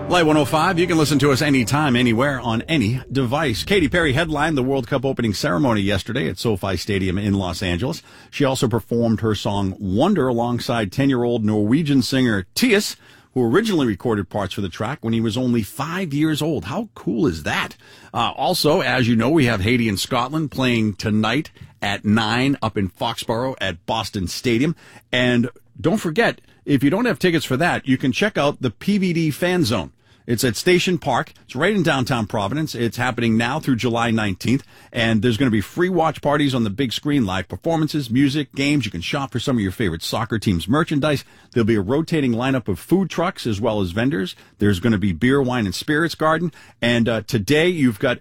Light 105, you can listen to us anytime, anywhere, on any device. Katy Perry headlined the World Cup opening ceremony yesterday at SoFi Stadium in Los Angeles. She also performed her song Wonder alongside 10-year-old Norwegian singer Tias, who originally recorded parts for the track when he was only 5 years old. How cool is that? Also, as you know, we have Haiti and Scotland playing tonight at 9 up in Foxborough at Boston Stadium. And don't forget, if you don't have tickets for that, you can check out the PVD Fan Zone. It's at Station Park. It's right in downtown Providence. It's happening now through July 19th. And there's going to be free watch parties on the big screen, live performances, music, games. You can shop for some of your favorite soccer teams' merchandise. There'll be a rotating lineup of food trucks as well as vendors. There's going to be beer, wine, and spirits garden. And today you've got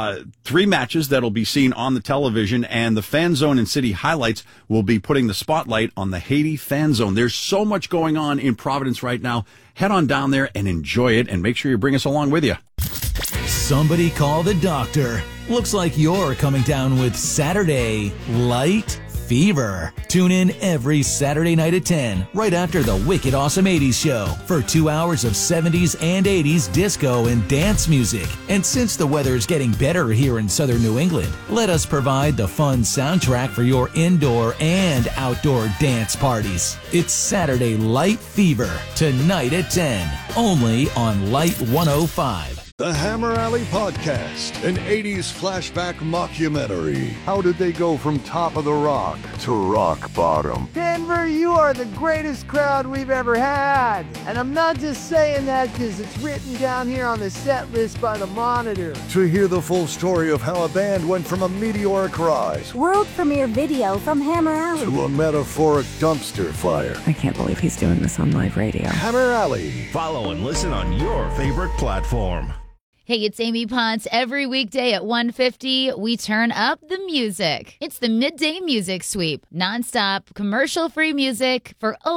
3 matches that'll be seen on the television. And the Fan Zone and City Highlights will be putting the spotlight on the Haiti Fan Zone. There's so much going on in Providence right now. Head on down there and enjoy it, and make sure you bring us along with you. Somebody call the doctor. Looks like you're coming down with Saturday Light Fever. Tune in every Saturday night at 10, right after the Wicked Awesome 80s show, for 2 hours of 70s and 80s disco and dance music. And since the weather's getting better here in southern New England, let us provide the fun soundtrack for your indoor and outdoor dance parties. It's Saturday Light Fever, tonight at 10, only on Light 105. The Hammer Alley Podcast, an 80s flashback mockumentary. How did they go from top of the rock to rock bottom? Denver, you are the greatest crowd we've ever had. And I'm not just saying that because it's written down here on the set list by the Monitor. To hear the full story of how a band went from a meteoric rise world premiere video from Hammer Alley to a metaphoric dumpster fire. I can't believe he's doing this on live radio. Hammer Alley. Follow and listen on your favorite platform. Hey, it's Amy Ponce. Every weekday at 1:50, we turn up the music. It's the Midday Music Sweep. Nonstop, commercial-free music for